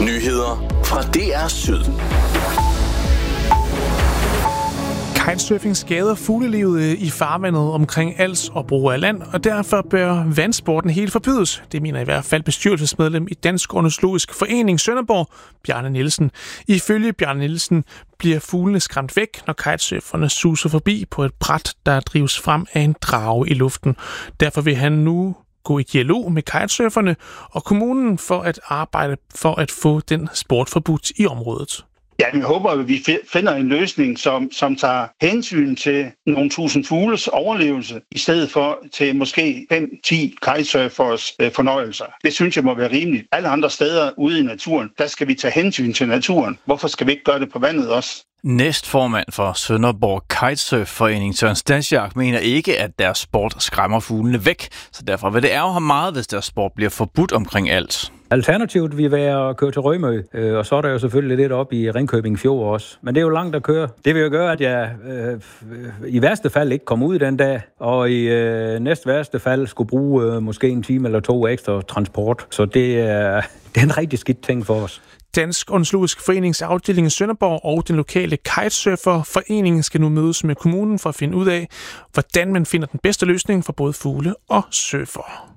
Nyheder fra DR Syd. Kitesurfing skader fuglelivet i farvandet omkring Als og Broager Land, og derfor bør vandsporten helt forbydes. Det mener i hvert fald bestyrelsesmedlem i Dansk Ornitologisk Forening Sønderborg, Bjarne Nielsen. Ifølge Bjarne Nielsen bliver fuglene skræmt væk, når kitesurferne suser forbi på et bræt, der drives frem af en drage i luften. Derfor vil han nu gå i dialog med kitesurferne og kommunen for at arbejde for at få den sport forbudt i området. Ja, jeg håber, at vi finder en løsning, som tager hensyn til nogle tusind fugles overlevelse, i stedet for til måske 5-10 kitesurfers fornøjelser. Det synes jeg må være rimeligt. Alle andre steder ude i naturen, der skal vi tage hensyn til naturen. Hvorfor skal vi ikke gøre det på vandet også? Næstformand for Sønderborg Kitesurf-forening Søren Stasiak mener ikke, at deres sport skræmmer fuglene væk, så derfor vil det ærge ham meget, hvis deres sport bliver forbudt omkring alt. Alternativet vil være at køre til Rømø, og så er der jo selvfølgelig lidt op i Ringkøbing Fjord også. Men det er jo langt at køre. Det vil jo gøre, at jeg i værste fald ikke kommer ud den dag, og i næst værste fald skulle bruge måske en time eller 2 ekstra transport. Så det er en rigtig skidt ting for os. Dansk Ornitologisk Forenings afdeling i Sønderborg og den lokale kitesurferforening skal nu mødes med kommunen for at finde ud af, hvordan man finder den bedste løsning for både fugle og surfer.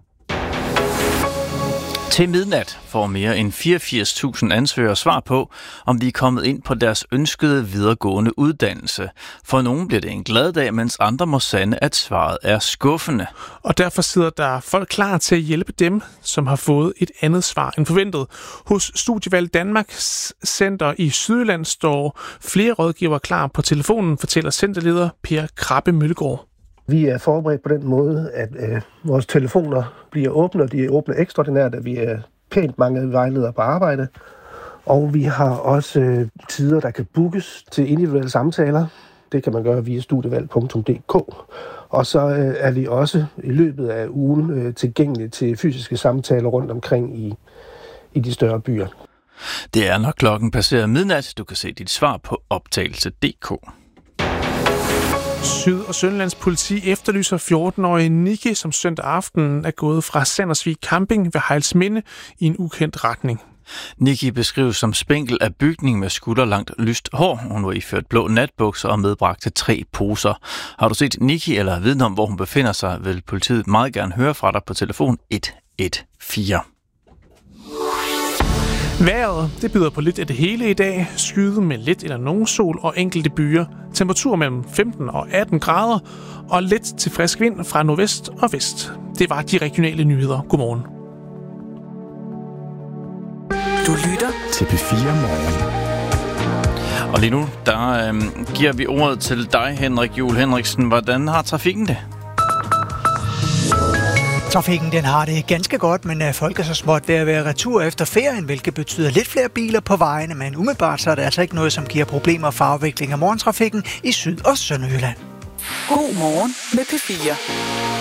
Til midnat får mere end 84.000 ansøgere svar på, om de er kommet ind på deres ønskede videregående uddannelse. For nogen bliver det en glad dag, mens andre må sande, at svaret er skuffende. Og derfor sidder der folk klar til at hjælpe dem, som har fået et andet svar end forventet. Hos Studievalg Danmarks Center i Sydjylland står flere rådgivere klar på telefonen, fortæller centerleder Per Krabbe Møllegaard. Vi er forberedt på den måde, at vores telefoner bliver åbne, og de er åbne ekstraordinært, at vi er pænt mange vejledere på arbejde. Og vi har også tider, der kan bookes til individuelle samtaler. Det kan man gøre via studievalg.dk. Og så er vi også i løbet af ugen tilgængelige til fysiske samtaler rundt omkring i de større byer. Det er, når klokken passerer midnat. Du kan se dit svar på optagelse.dk. Syd- og Sønderlands politi efterlyser 14-årige Nikki, som søndag aften er gået fra Sandersvig Camping ved Hejlsminde i en ukendt retning. Nikki beskrives som spinkel af bygning med skulderlangt lyst hår. Hun var iført blå natbukser og medbragte 3 poser. Har du set Nikki eller viden om, hvor hun befinder sig, vil politiet meget gerne høre fra dig på telefon 114. Vejret, det byder på lidt af det hele i dag. Skyde med lidt eller nogen sol og enkelte byer. Temperatur mellem 15 og 18 grader. Og lidt til frisk vind fra nordvest og vest. Det var de regionale nyheder. Godmorgen. Du lytter til P4 Morgen. Og lige nu, der giver vi ordet til dig, Henrik Juhl Henriksen. Hvordan har trafikken det? Trafikken den har det ganske godt, men folk er så småt ved at være retur efter ferien, hvilket betyder lidt flere biler på vejene, men umiddelbart så er det altså ikke noget, som giver problemer for afvikling af morgentrafikken i Syd- og Sønderjylland. God morgen med P4.